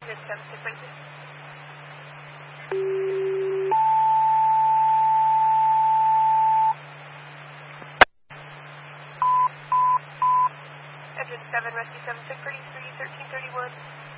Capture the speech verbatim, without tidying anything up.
Engine seven, six, right, six. Engine seven, rescue seven, six, thirty-three, thirteen thirty-one.